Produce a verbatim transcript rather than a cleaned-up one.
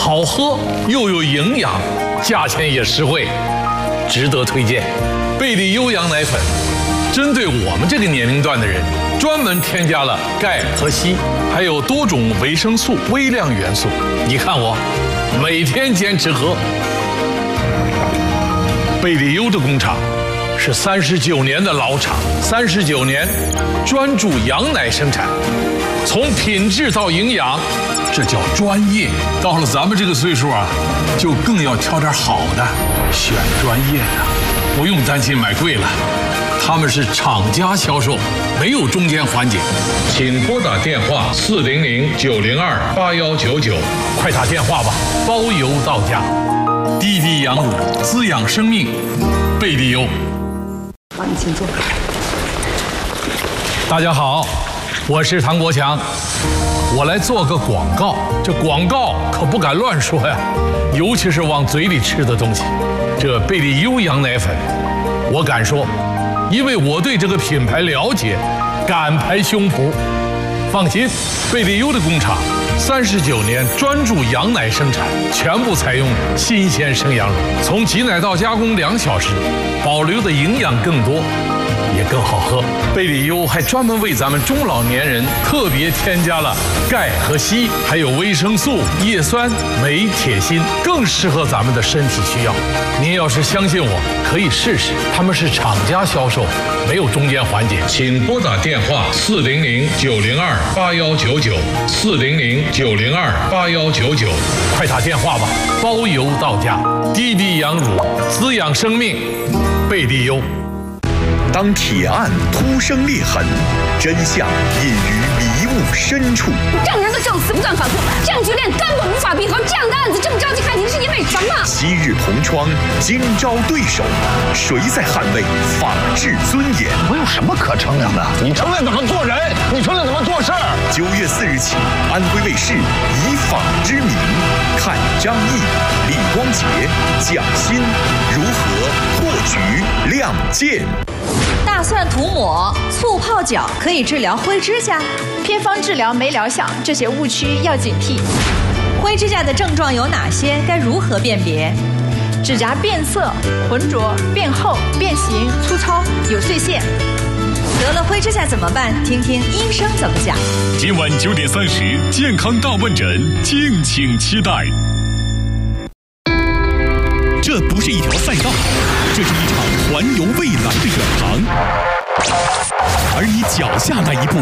好喝又有营养，价钱也实惠，值得推荐。贝利优羊奶粉，针对我们这个年龄段的人，专门添加了钙和硒，还有多种维生素、微量元素。你看我，每天坚持喝。贝利优的工厂是三十九年的老厂，三十九年专注羊奶生产，从品质到营养，这叫专业。到了咱们这个岁数啊，就更要挑点好的，选专业的，不用担心买贵了。他们是厂家销售，没有中间环节。请拨打电话四零零九零二八幺九九，快打电话吧，包邮到家。滴滴羊乳滋养生命，贝利优。 好，你请坐。 大家好，我是唐国强，我来做个广告。这广告可不敢乱说呀，尤其是往嘴里吃的东西。这贝利优羊奶粉，我敢说，因为我对这个品牌了解，敢拍胸脯。放心，贝利优的工厂三十九年专注羊奶生产，全部采用新鲜生羊乳，从挤奶到加工两小时，保留的营养更多，也更好喝。贝利优还专门为咱们中老年人特别添加了钙和硒，还有维生素、叶酸、镁、铁、锌，更适合咱们的身体需要。您要是相信我，可以试试。他们是厂家销售，没有中间环节。请拨打电话四零零九零二八幺九九，四零零九零二八幺九九，快打电话吧，包邮到家。滴滴羊乳滋养生命，贝利优。 当铁案突生裂痕，真相隐于迷雾深处。 证人的证词不断反复，证据链根本无法闭合。这样的案子这么着急开庭是因为什么？ 昔日同窗，今朝对手，谁在捍卫法治尊严？ 我有什么可称量的？你称量怎么做人？你称量怎么做事儿？ 九月四日起，安徽卫视以法之名，看张毅、李光洁、蒋欣如何破局亮剑。 大蒜涂抹、醋泡脚可以治疗灰指甲， 偏方治疗没疗效，这些误区要警惕。 灰指甲的症状有哪些？该如何辨别？ 指甲变色、浑浊、变厚、变形、粗糙、有碎屑。 得了灰指甲怎么办？听听医生怎么讲。 今晚九点三十，健康大问诊，敬请期待。这不是一条赛道，这是一场环游未来的远航，而你脚下那一步，